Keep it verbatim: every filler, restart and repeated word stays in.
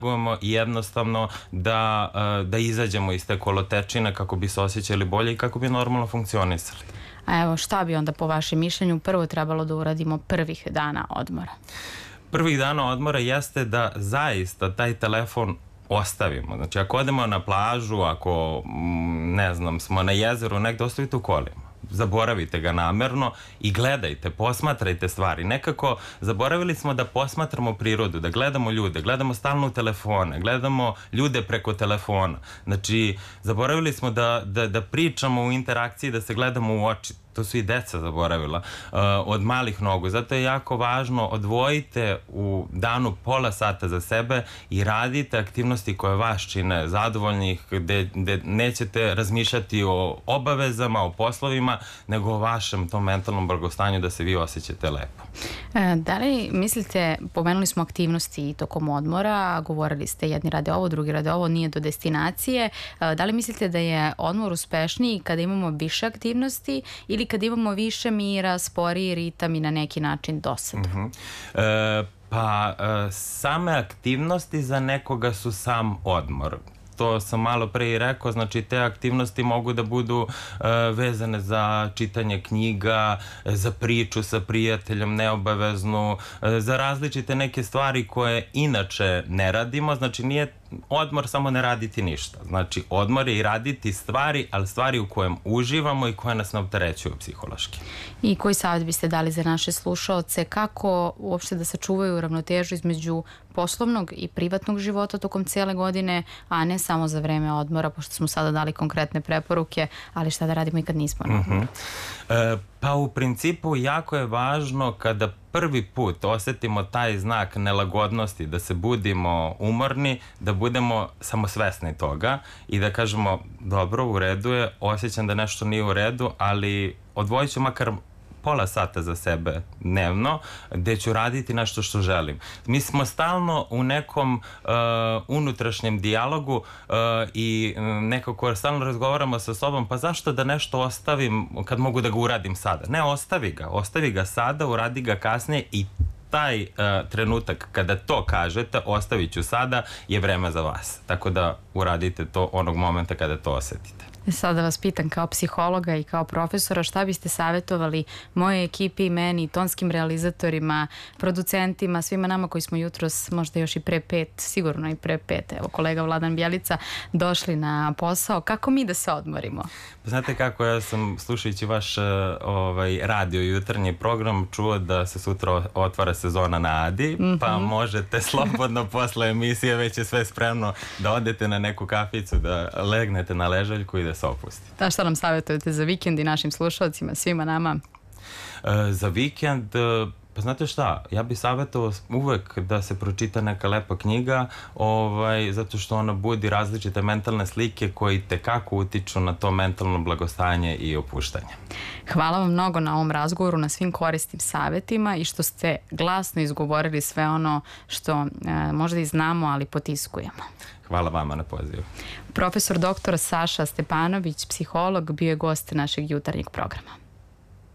i jednostavno da, da izađemo iz te kolotečine kako bi se osjećali bolje i kako bi normalno funkcionisali. A evo, šta bi onda po vašem mišljenju prvo trebalo da uradimo prvih dana odmora? Prvih dana odmora jeste da zaista taj telefon ostavimo. Znači, ako odemo na plažu, ako, ne znam, smo na jezeru, negde ostavite u kolima. Zaboravite ga namerno i gledajte, posmatrajte stvari. Nekako zaboravili smo da posmatramo prirodu, da gledamo ljude, gledamo stalno u telefone, gledamo ljude preko telefona. Znači, zaboravili smo da, da, da pričamo u interakciji, da se gledamo u oči. To su i deca zaboravila uh, od malih nogu. Zato je jako važno, odvojite u danu pola sata za sebe i radite aktivnosti koje vas čine zadovoljnih, gde, gde nećete razmišljati o obavezama, o poslovima, nego o vašem tom mentalnom blagostanju da se vi osjećate lepo. E, da li mislite, pomenuli smo aktivnosti i tokom odmora, govorili ste jedni rade ovo, drugi rade ovo, nije do destinacije. E, da li mislite da je odmor uspešniji kada imamo više aktivnosti ili kad imamo više mira, sporiji ritam i na neki način dosadu? Mm-hmm. e, pa e, same aktivnosti za nekoga su sam odmor. To sam malo pre i rekao, znači te aktivnosti mogu da budu uh, vezane za čitanje knjiga, za priču sa prijateljem neobaveznu, uh, za različite neke stvari koje inače ne radimo, znači nije odmor samo ne raditi ništa. Znači, odmor je i raditi stvari, ali stvari u kojem uživamo i koje nas ne opterećuju psihološki. I koji savjet biste dali za naše slušaoce? Kako uopšte da sačuvaju ravnotežu između poslovnog i privatnog života tokom cijele godine, a ne samo za vreme odmora, pošto smo sada dali konkretne preporuke, ali šta da radimo i kad nismo na odmoru? Mm-hmm. e, pa u principu jako je važno kada prvi put osetimo taj znak nelagodnosti, da se budimo umorni, da budemo samo svesni toga i da kažemo, dobro, u redu je, osjećam da nešto nije u redu, ali odvojit ću makar pola sata za sebe dnevno, gde ću raditi nešto što želim. Mi smo stalno u nekom uh, unutrašnjem dijalogu uh, i nekako stalno razgovaramo sa sobom, pa zašto da nešto ostavim kad mogu da ga uradim sada? Ne, ostavi ga. Ostavi ga sada, uradi ga kasnije i taj uh, trenutak kada to kažete, ostavit ću sada, je vreme za vas. Tako da uradite to onog momenta kada to osetite. Sada vas pitam kao psihologa i kao profesora, šta biste savjetovali moje ekipi, meni, tonskim realizatorima, producentima, svima nama koji smo jutros, možda još i pre pet, sigurno i pre pet, evo kolega Vladan Bjelica, došli na posao. Kako mi da se odmorimo? Znate kako, ja sam slušajući vaš ovaj, radio jutarnji program čuo da se sutra otvara sezona na Adi, mm-hmm. pa možete slobodno posle emisije, već je sve spremno, da odete na neku kaficu, da legnete na ležaljku i da se opustite. Da, šta nam savjetujete za vikend i našim slušalcima, svima nama? E, za vikend, pa znate šta, ja bih savjetovao uvek da se pročita neka lepa knjiga, ovaj, zato što ona budi različite mentalne slike koji tekako utiču na to mentalno blagostanje i opuštanje. Hvala vam mnogo na ovom razgovoru, na svim korisnim savjetima i što ste glasno izgovorili sve ono što e, možda i znamo, ali potiskujemo. Hvala vama na pozivu. Profesor doktor Saša Stepanović, psiholog, bio je gost našeg jutarnjeg programa.